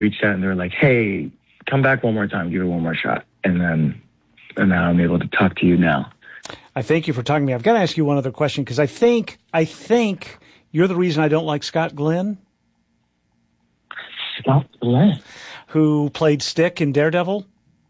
reached out and they were like, hey, come back one more time, give it one more shot. And now I'm able to talk to you now. I thank you for talking to me. I've got to ask you one other question because I think you're the reason I don't like Scott Glenn. Scott Glenn? Who played Stick in Daredevil?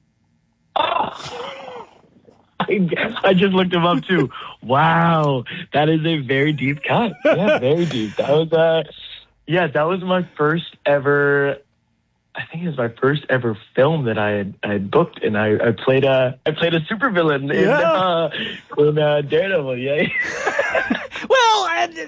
Oh, I just looked him up too. Wow, that is a very deep cut. Yeah, very deep. That was my first ever. I think it was my first ever film that I had booked, and I played a supervillain in Daredevil. Yeah. Well,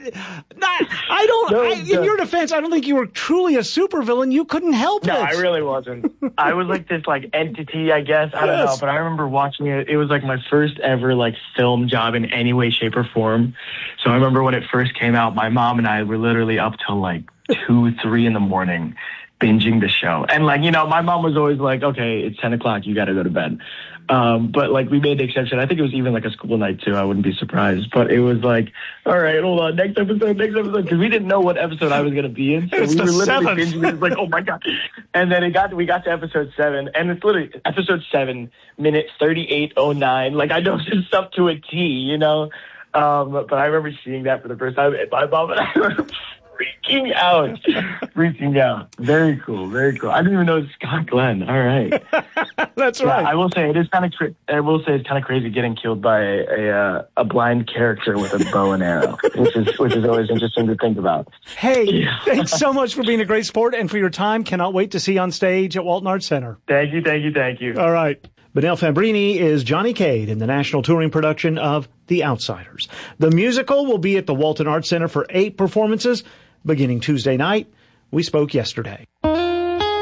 in your defense, I don't think you were truly a supervillain. You couldn't help it. No, I really wasn't. I was like this entity, I guess. I don't know, but I remember watching it. It was like my first ever film job in any way, shape, or form. So I remember when it first came out, my mom and I were literally up till 2, 3 in the morning binging the show. And my mom was always like, okay, it's 10 o'clock, you got to go to bed. But we made the exception. I think it was even a school night too. I wouldn't be surprised. But it was all right, hold on, next episode, because we didn't know what episode I was going to be in. So we were literally binging. It was oh my God. And then we got to episode 7, and it's literally episode 7, minute 38:09. I know this stuff to a T, But I remember seeing that for the first time. My mom and I were freaking out. Very cool. I didn't even know it was Scott Glenn. All right. That's right. I will say it's kind of crazy getting killed by a blind character with a bow and arrow, which is always interesting to think about. Hey, thanks so much for being a great sport and for your time. Cannot wait to see you on stage at Walton Arts Center. Thank you. All right. Benel Fambrini is Johnny Cade in the national touring production of The Outsiders. The musical will be at the Walton Arts Center for 8 performances beginning Tuesday night. We spoke yesterday.